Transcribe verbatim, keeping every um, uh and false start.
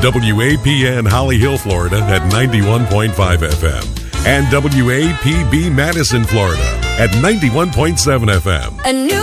W A P N Holly Hill, Florida at ninety-one point five F M and W A P B Madison, Florida at ninety-one point seven F M. A new